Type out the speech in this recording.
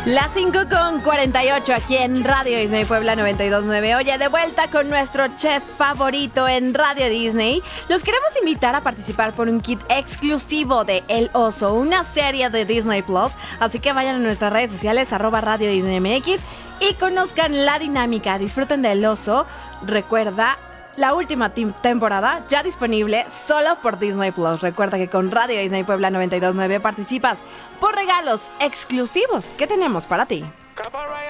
Las 5:48 aquí en Radio Disney Puebla 92.9. Oye, de vuelta con nuestro chef favorito en Radio Disney. Los queremos invitar a participar por un kit exclusivo de El Oso, una serie de Disney Plus. Así que vayan a nuestras redes sociales, @Radio Disney MX, y conozcan la dinámica. Disfruten de El Oso. Recuerda, la última temporada ya disponible solo por Disney Plus. Recuerda que con Radio Disney Puebla 92.9 participas por regalos exclusivos que tenemos para ti.